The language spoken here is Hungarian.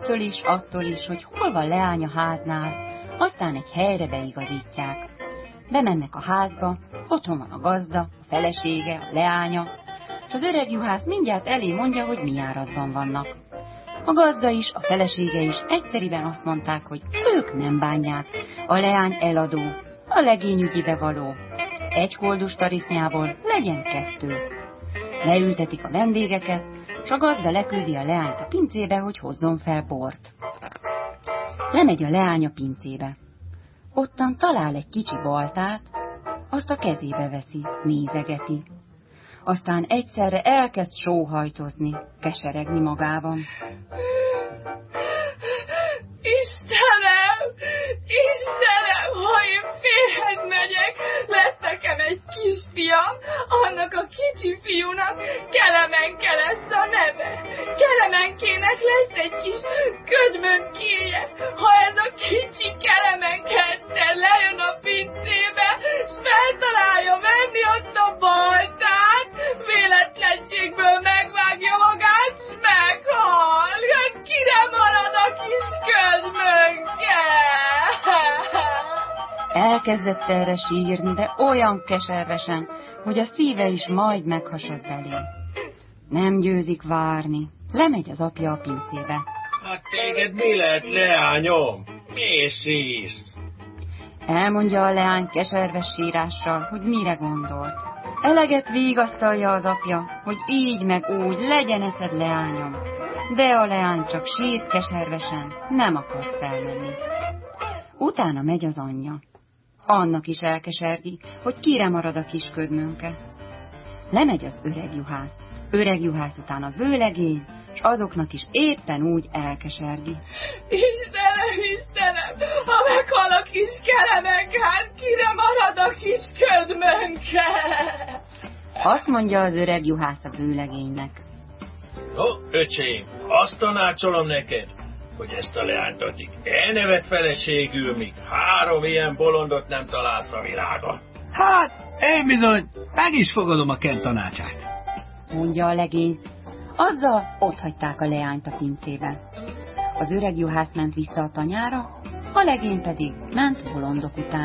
ettől is, attól is, hogy hol van leány a háznál, aztán egy helyre beigazítják. Bemennek a házba, otthon van a gazda, a felesége, a leánya, és az öreg juhász mindjárt elé mondja, hogy mi járatban vannak. A gazda is, a felesége is egyszeriben azt mondták, hogy ők nem bánják, a leány eladó, a legény ügyibe való. Egy koldus tarisznyából legyen 2. Leültetik a vendégeket, s a gazda leküldi a leányt a pincébe, hogy hozzon fel bort. Lemegy a leány a pincébe. Ottan talál egy kicsi baltát, azt a kezébe veszi, nézegeti. Aztán egyszerre elkezd sóhajtozni, keseregni magában. Istenem, Istenem, ha én férhez megyek, lesz nekem egy kisfiam, annak a kicsi fiúnak Kelemenke lesz a neve. Kelemenkének lesz egy kis ködmönkéje. Ha ez a kicsi Kelemenke egyszer lejön a pincébe, s feltalálja venni ott a baltát, véletlenségből megvágja magát, s meghal. Kire marad a kis ködmönke? Elkezdett erre sírni, de olyan keservesen, hogy a szíve is majd meghasad belé. Nem győzik várni. Lemegy az apja a pincébe. Hát téged mi lett, leányom? Mi sírsz? Elmondja a leány keserves sírással, hogy mire gondolt. Eleget vigasztalja az apja, hogy így meg úgy legyen eszed, leányom. De a leány csak sírt keservesen, nem akart felmenni. Utána megy az anyja. Annak is elkesergi, hogy kire marad a kis ködmönke. Lemegy az öreg juhász. Öreg juhász után a vőlegény, s azoknak is éppen úgy elkesergi. Istenem, Istenem, ha meghal a kis Kelemenkán, kire marad a kis ködmönke? Azt mondja az öreg juhász a vőlegénynek. No, öcsém, azt tanácsolom neked, hogy ezt a leányt addig elnevet feleségül, míg 3 ilyen bolondot nem találsz a világon. Hát, én bizony, meg is fogadom a Ken tanácsát, mondja a legény. Azzal otthagyták a leányt a pincébe. Az öreg juhász ment vissza a tanyára, a legény pedig ment bolondok után.